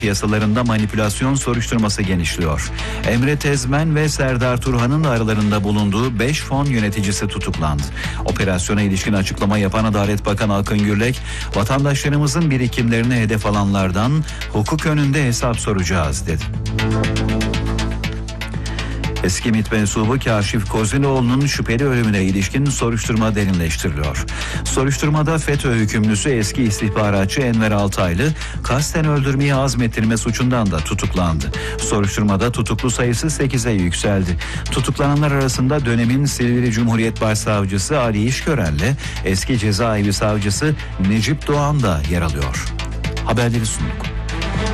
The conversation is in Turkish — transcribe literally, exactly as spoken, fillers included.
piyasalarında manipülasyon soruşturması genişliyor. Emre Tezmen ve Serdar Turhan'ın aralarında bulunduğu beş fon yöneticisi tutuklandı. Operasyona ilişkin açıklama yapan Adalet Bakanı Akın Gürlek, vatandaşlarımızın birikimlerini hedef alanlardan hukuk önünde hesap soracağız dedi. Eski MİT mensubu Kaşif Kozinoğlu'nun şüpheli ölümüne ilişkin soruşturma derinleştiriliyor. Soruşturmada FETÖ hükümlüsü eski istihbaratçı Enver Altaylı kasten öldürmeyi azmettirme suçundan da tutuklandı. Soruşturmada tutuklu sayısı sekize yükseldi. Tutuklananlar arasında dönemin Silivri Cumhuriyet Başsavcısı Ali İşgören'le eski cezaevi savcısı Necip Doğan da yer alıyor. Haberleri sunduk.